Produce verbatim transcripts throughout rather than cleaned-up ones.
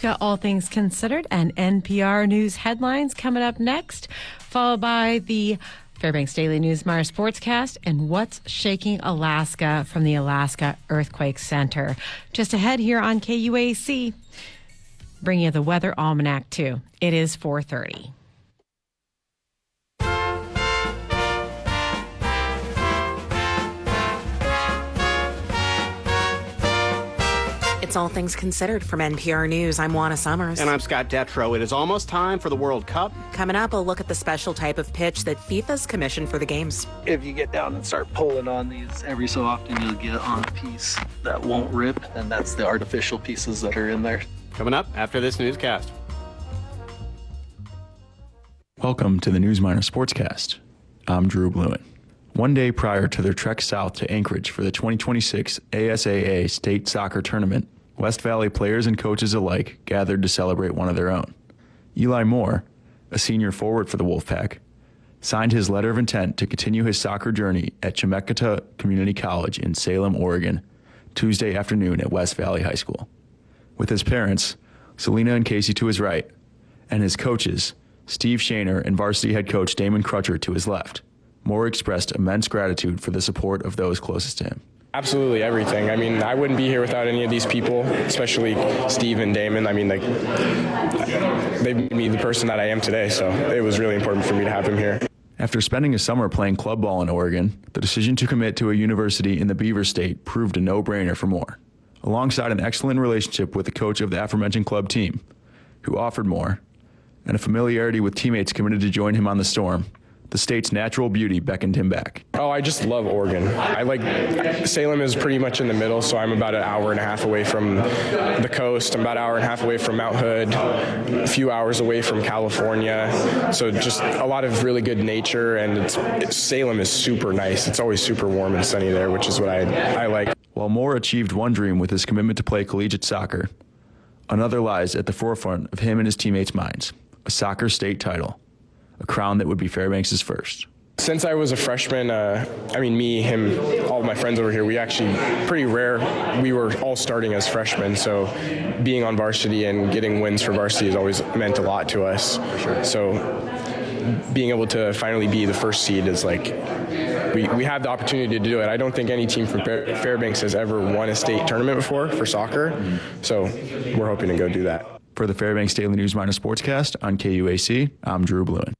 Alaska, all things considered, and N P R News headlines coming up next, followed by the Fairbanks Daily News Mara Sportscast and What's Shaking Alaska from the Alaska Earthquake Center. Just ahead here on K U A C, bringing you the Weather Almanac too. It is four thirty. It's All Things Considered from N P R News. I'm Juana Summers. And I'm Scott Detrow. It is almost time for the World Cup. Coming up, a look at the special type of pitch that FIFA's commissioned for the games. If you get down and start pulling on these, every so often you'll get on a piece that won't rip, and that's the artificial pieces that are in there. Coming up after this newscast. Welcome to the Newsminer Sportscast. I'm Drew Bluen. One day prior to their trek south to Anchorage for the twenty twenty-six A S A A State Soccer Tournament, West Valley players and coaches alike gathered to celebrate one of their own. Eli Moore, a senior forward for the Wolfpack, signed his letter of intent to continue his soccer journey at Chemeketa Community College in Salem, Oregon, Tuesday afternoon at West Valley High School. With his parents, Selena and Casey to his right, and his coaches, Steve Shaner and varsity head coach Damon Crutcher to his left, Moore expressed immense gratitude for the support of those closest to him. Absolutely everything. I mean, I wouldn't be here without any of these people, especially Steve and Damon. I mean, like, they made me the person that I am today, so it was really important for me to have them here. After spending a summer playing club ball in Oregon, the decision to commit to a university in the Beaver State proved a no-brainer for Moore. Alongside an excellent relationship with the coach of the aforementioned club team, who offered Moore, and a familiarity with teammates committed to join him on the Storm, the state's natural beauty beckoned him back. Oh, I just love Oregon. I like, Salem is pretty much in the middle, so I'm about an hour and a half away from the coast. I'm about an hour and a half away from Mount Hood, a few hours away from California. So just a lot of really good nature, and it's, it's, Salem is super nice. It's always super warm and sunny there, which is what I, I like. While Moore achieved one dream with his commitment to play collegiate soccer, another lies at the forefront of him and his teammates' minds, a soccer state title. A crown that would be Fairbanks' first. Since I was a freshman, uh, I mean, me, him, all of my friends over here, we actually, pretty rare, we were all starting as freshmen, so being on varsity and getting wins for varsity has always meant a lot to us. Sure. So being able to finally be the first seed is like, we, we have the opportunity to do it. I don't think any team from Fairbanks has ever won a state tournament before for soccer, mm-hmm. so we're hoping to go do that. For the Fairbanks Daily News Miner Sportscast on K U A C, I'm Drew Bluen.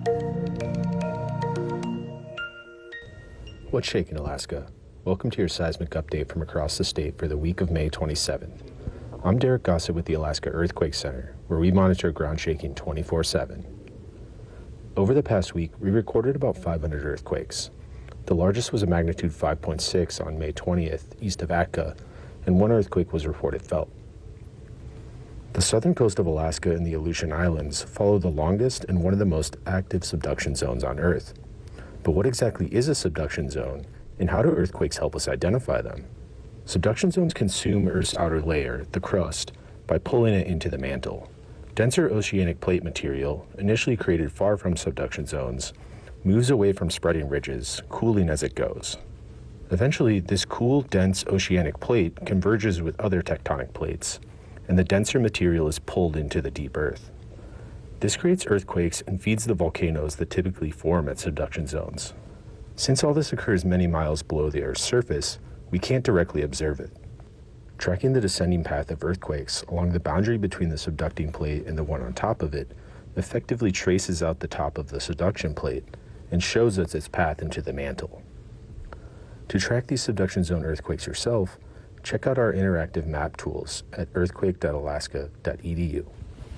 What's shaking, Alaska? Welcome to your seismic update from across the state for the week of May twenty-seventh. I'm Derek Gossett with the Alaska Earthquake Center, where we monitor ground shaking twenty-four seven. Over the past week, we recorded about five hundred earthquakes. The largest was a magnitude five point six on May twentieth, east of Atka, and one earthquake was reported felt. The southern coast of Alaska and the Aleutian Islands follow the longest and one of the most active subduction zones on Earth. But what exactly is a subduction zone, and how do earthquakes help us identify them? Subduction zones consume Earth's outer layer, the crust, by pulling it into the mantle. Denser oceanic plate material, initially created far from subduction zones, moves away from spreading ridges, cooling as it goes. Eventually, this cool, dense oceanic plate converges with other tectonic plates, and the denser material is pulled into the deep earth. This creates earthquakes and feeds the volcanoes that typically form at subduction zones. Since all this occurs many miles below the Earth's surface, we can't directly observe it. Tracking the descending path of earthquakes along the boundary between the subducting plate and the one on top of it effectively traces out the top of the subduction plate and shows us its path into the mantle. To track these subduction zone earthquakes yourself, check out our interactive map tools at earthquake dot alaska dot e d u.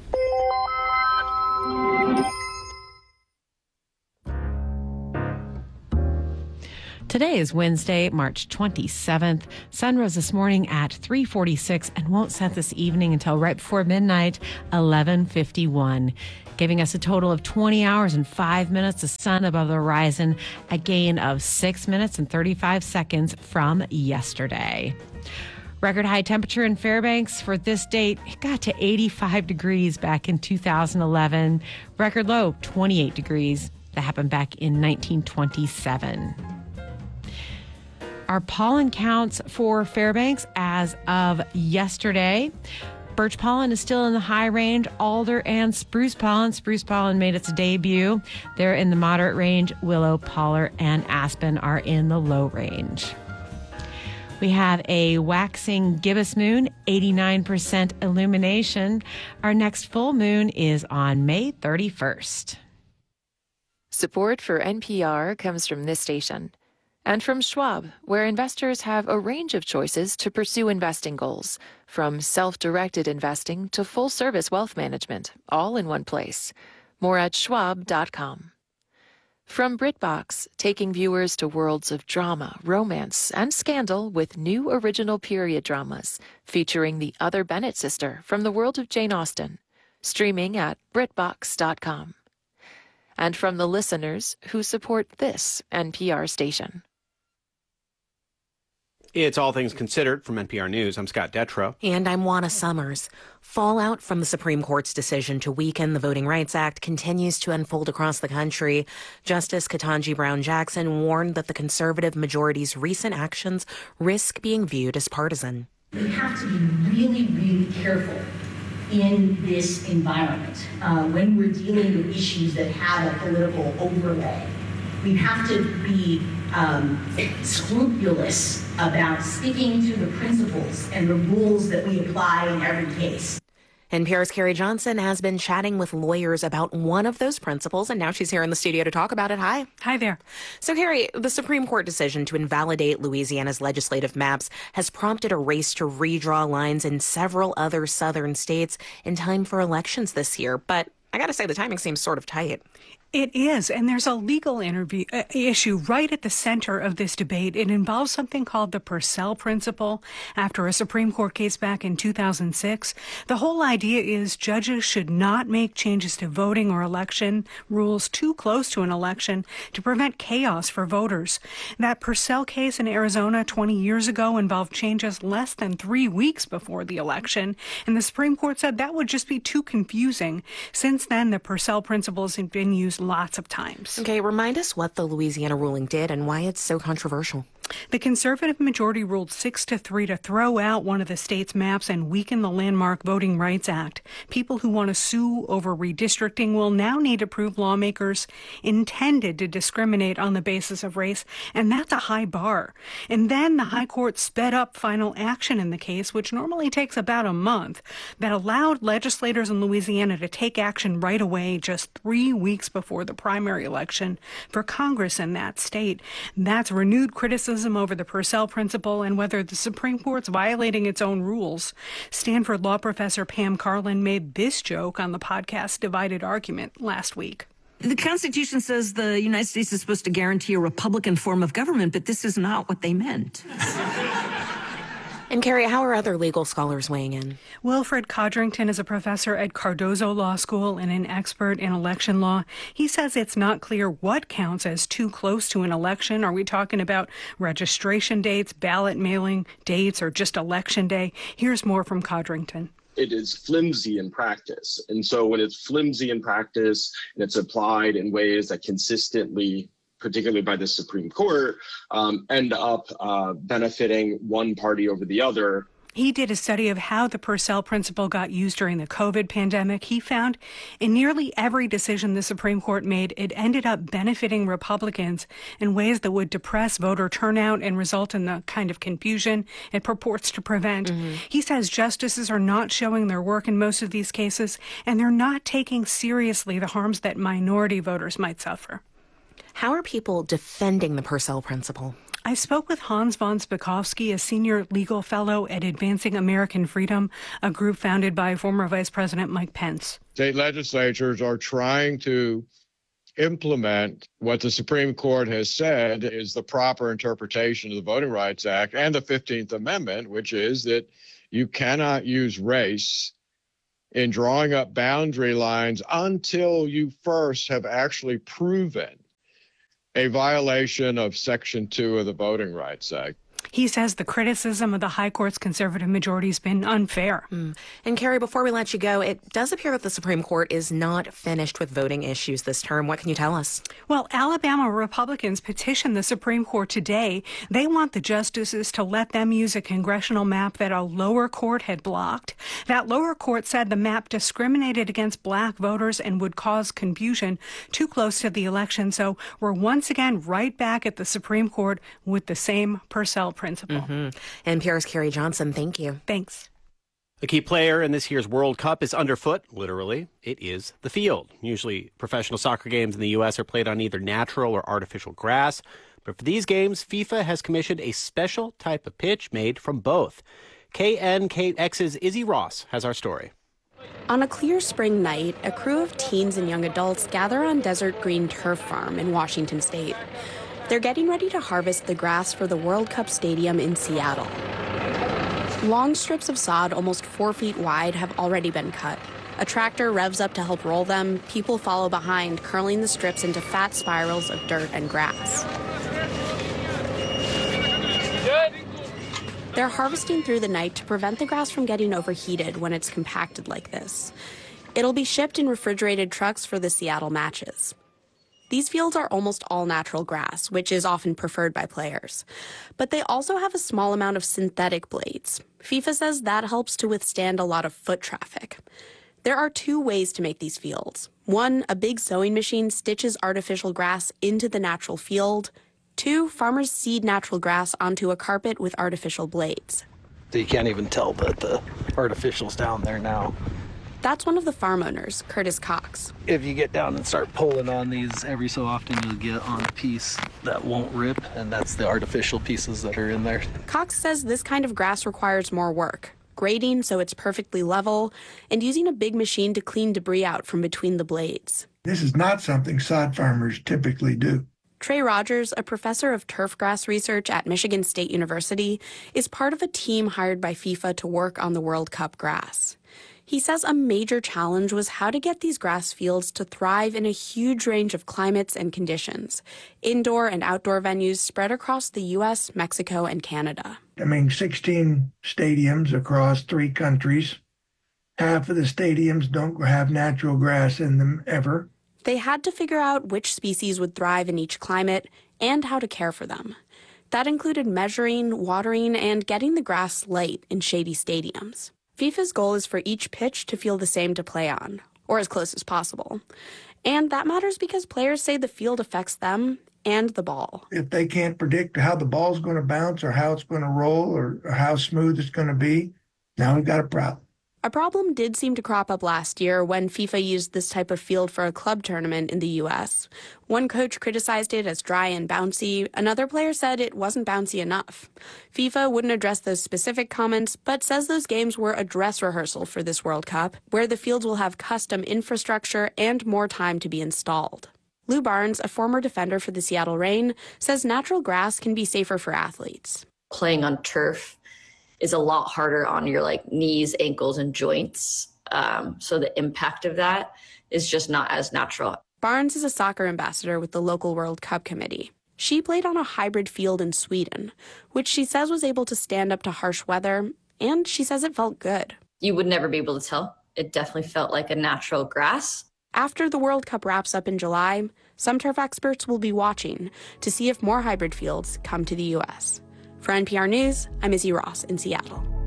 Today is Wednesday, March twenty-seventh. Sun rose this morning at three forty-six and won't set this evening until right before midnight, eleven fifty-one, giving us a total of twenty hours and five minutes of sun above the horizon, a gain of six minutes and thirty-five seconds from yesterday. Record high temperature in Fairbanks for this date, it got to eighty-five degrees back in two thousand eleven. Record low, twenty-eight degrees. That happened back in nineteen twenty-seven. Our pollen counts for Fairbanks as of yesterday. Birch pollen is still in the high range. Alder and spruce pollen. Spruce pollen made its debut. They're in the moderate range. Willow, pollard, and aspen are in the low range. We have a waxing gibbous moon, eighty-nine percent illumination. Our next full moon is on May thirty-first. Support for N P R comes from this station and from Schwab, where investors have a range of choices to pursue investing goals, from self-directed investing to full-service wealth management, all in one place. More at schwab dot com. From BritBox, taking viewers to worlds of drama, romance, and scandal with new original period dramas featuring the other Bennett sister from the world of Jane Austen. Streaming at brit box dot com. And from the listeners who support this N P R station. It's All Things Considered from N P R News. I'm Scott Detrow. And I'm Juana Summers. Fallout from the Supreme Court's decision to weaken the Voting Rights Act continues to unfold across the country. Justice Ketanji Brown Jackson warned that the conservative majority's recent actions risk being viewed as partisan. We have to be really, really careful in this environment uh, when we're dealing with issues that have a political overlay. We have to be um, scrupulous about sticking to the principles and the rules that we apply in every case. N P R's Carrie Johnson has been chatting with lawyers about one of those principles, and now she's here in the studio to talk about it. Hi. Hi there. So, Carrie, the Supreme Court decision to invalidate Louisiana's legislative maps has prompted a race to redraw lines in several other southern states in time for elections this year. But I got to say, the timing seems sort of tight. It is, and there's a legal interview, uh, issue right at the center of this debate. It involves something called the Purcell Principle after a Supreme Court case back in two thousand six. The whole idea is judges should not make changes to voting or election rules too close to an election to prevent chaos for voters. That Purcell case in Arizona twenty years ago involved changes less than three weeks before the election, and the Supreme Court said that would just be too confusing. Since then, the Purcell Principle has been used lots of times. Okay, remind us what the Louisiana ruling did and why it's so controversial. The conservative majority ruled six to three to throw out one of the state's maps and weaken the landmark Voting Rights Act. People who want to sue over redistricting will now need to prove lawmakers intended to discriminate on the basis of race, and that's a high bar. And then the High Court sped up final action in the case, which normally takes about a month, that allowed legislators in Louisiana to take action right away just three weeks before the primary election for Congress in that state. That's renewed criticism over the Purcell Principle and whether the Supreme Court's violating its own rules. Stanford law professor Pam Carlin made this joke on the podcast Divided Argument last week. The Constitution says the United States is supposed to guarantee a Republican form of government, but this is not what they meant. And Carrie, how are other legal scholars weighing in? Wilfred Codrington is a professor at Cardozo Law School and an expert in election law. He says it's not clear what counts as too close to an election. Are we talking about registration dates, ballot mailing dates, or just election day? Here's more from Codrington. It is flimsy in practice. And so when it's flimsy in practice and it's applied in ways that consistently, particularly by the Supreme Court, um, end up uh, benefiting one party over the other. He did a study of how the Purcell Principle got used during the COVID pandemic. He found in nearly every decision the Supreme Court made, it ended up benefiting Republicans in ways that would depress voter turnout and result in the kind of confusion it purports to prevent. Mm-hmm. He says justices are not showing their work in most of these cases, and they're not taking seriously the harms that minority voters might suffer. How are people defending the Purcell Principle? I spoke with Hans von Spakovsky, a senior legal fellow at Advancing American Freedom, a group founded by former Vice President Mike Pence. State legislatures are trying to implement what the Supreme Court has said is the proper interpretation of the Voting Rights Act and the fifteenth Amendment, which is that you cannot use race in drawing up boundary lines until you first have actually proven a violation of Section two of the Voting Rights Act. He says the criticism of the High Court's conservative majority has been unfair. Mm. And Carrie, before we let you go, it does appear that the Supreme Court is not finished with voting issues this term. What can you tell us? Well, Alabama Republicans petitioned the Supreme Court today. They want the justices to let them use a congressional map that a lower court had blocked. That lower court said the map discriminated against black voters and would cause confusion too close to the election. So we're once again right back at the Supreme Court with the same Purcell principle. Mm-hmm. N P R's Carrie Johnson, thank you. Thanks. The key player in this year's World Cup is underfoot, literally. It is the field. Usually professional soccer games in the U S are played on either natural or artificial grass. But for these games, FIFA has commissioned a special type of pitch made from both. K N K X's Izzy Ross has our story. On a clear spring night, a crew of teens and young adults gather on Desert Green Turf Farm in Washington State. They're getting ready to harvest the grass for the World Cup Stadium in Seattle. Long strips of sod almost four feet wide have already been cut. A tractor revs up to help roll them. People follow behind, curling the strips into fat spirals of dirt and grass. They're harvesting through the night to prevent the grass from getting overheated when it's compacted like this. It'll be shipped in refrigerated trucks for the Seattle matches. These fields are almost all natural grass, which is often preferred by players. But they also have a small amount of synthetic blades. FIFA says that helps to withstand a lot of foot traffic. There are two ways to make these fields. One, a big sewing machine stitches artificial grass into the natural field. Two, farmers seed natural grass onto a carpet with artificial blades. So you can't even tell that the artificial's down there now. That's one of the farm owners, Curtis Cox. If you get down and start pulling on these, every so often you'll get on a piece that won't rip, and that's the artificial pieces that are in there. Cox says this kind of grass requires more work, grading so it's perfectly level, and using a big machine to clean debris out from between the blades. This is not something sod farmers typically do. Trey Rogers, a professor of turfgrass research at Michigan State University, is part of a team hired by FIFA to work on the World Cup grass. He says a major challenge was how to get these grass fields to thrive in a huge range of climates and conditions, indoor and outdoor venues spread across the U S, Mexico, and Canada. I mean, sixteen stadiums across three countries. Half of the stadiums don't have natural grass in them ever. They had to figure out which species would thrive in each climate and how to care for them. That included measuring, watering, and getting the grass light in shady stadiums. FIFA's goal is for each pitch to feel the same to play on, or as close as possible. And that matters because players say the field affects them and the ball. If they can't predict how the ball's going to bounce or how it's going to roll or, or how smooth it's going to be, now we've got a problem. A problem did seem to crop up last year when FIFA used this type of field for a club tournament in the U S. One coach criticized it as dry and bouncy. Another player said it wasn't bouncy enough. FIFA wouldn't address those specific comments, but says those games were a dress rehearsal for this World Cup, where the fields will have custom infrastructure and more time to be installed. Lou Barnes, a former defender for the Seattle Reign, says natural grass can be safer for athletes. Playing on turf is a lot harder on your like knees, ankles, and joints. Um, so the impact of that is just not as natural. Barnes is a soccer ambassador with the local World Cup committee. She played on a hybrid field in Sweden, which she says was able to stand up to harsh weather, and she says it felt good. You would never be able to tell. It definitely felt like a natural grass. After the World Cup wraps up in July, some turf experts will be watching to see if more hybrid fields come to the U S. For N P R News, I'm Izzy Ross in Seattle.